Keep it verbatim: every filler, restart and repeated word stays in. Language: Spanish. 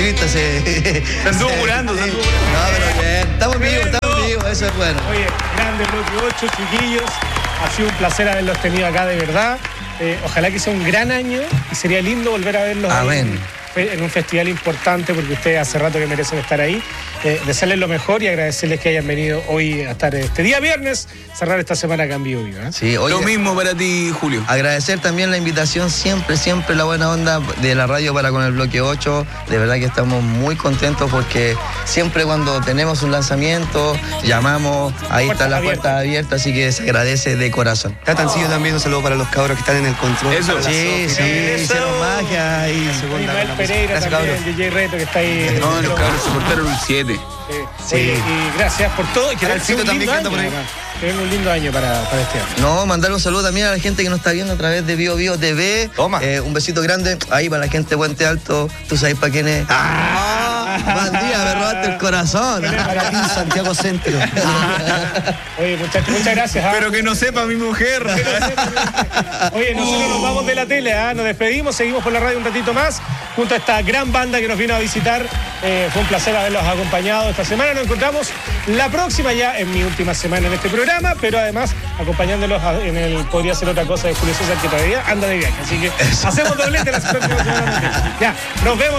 coleccionista se... Se anduvo curando, se anduvo curando. No, pero bien, estamos vivos, estamos vivos, eso es bueno. Oye, grande Bloque ocho, chiquillos. Ha sido un placer haberlos tenido acá, de verdad. Eh, ojalá que sea un gran año y sería lindo volver a verlos Amén. ahí en, en un festival importante, porque ustedes hace rato que merecen estar ahí. Eh, desearles lo mejor y agradecerles que hayan venido hoy a estar este día viernes, cerrar esta semana acá en Vivo Vivo, ¿eh? Sí, oye, Lo mismo para ti, Julio. agradecer también la invitación, siempre, siempre la buena onda de la radio para con el Bloque ocho. De verdad que estamos muy contentos porque siempre cuando tenemos un lanzamiento, llamamos, ahí están las puertas abiertas, así que se agradece de corazón. Catancillo también, un saludo para los cabros que están en el control. Eso. Sí, sí, Eso. hicieron magia y Ismael Pereira Gracias, también, cabros. D J Reto, que está ahí. No, los cabros se portaron un siete. Sí. Sí. Oye, y gracias por todo y que Alcito tengan un también lindo que anda año, por ahí. además. Que venga un lindo año para, para este año. No, mandar un saludo también a la gente que nos está viendo a través de Bio Bio T V. Toma. Eh, un besito grande ahí para la gente de Puente Alto. ¿Tú sabes para quién es? ¡Ah! Bandida, me robaste el corazón. Para ti, Santiago Centro. Oye, muchas, muchas gracias. ¿ah? Pero que no sepa mi mujer. Oye, nosotros nos vamos de la tele, ¿ah? Nos despedimos, seguimos por la radio un ratito más, junto a esta gran banda que nos vino a visitar. Eh, fue un placer haberlos acompañado esta semana. Nos encontramos la próxima, ya en mi última semana en este programa, pero además acompañándolos a- en el Podría Ser Otra Cosa de Julio César, que todavía anda de viaje. Así que hacemos doblete las próximas semanas. Ya, nos vemos.